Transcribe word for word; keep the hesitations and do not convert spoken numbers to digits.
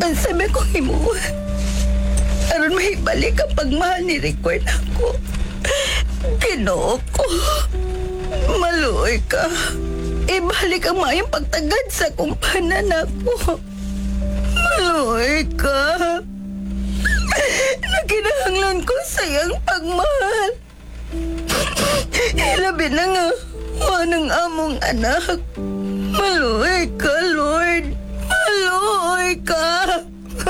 Ang sabi ko himuwa. Aron mahibalik ang pagmahal ni Record ako. Ginoo ko. Maluoy ka. Ibalik ang mayang pagtagad sa kumpanan ako. Maluoy ka. Nakinahanglan ko sa iyang pagmahal. Ilabi na nga, manang among anak. Maluoy ka, Lord. Maluoy ka.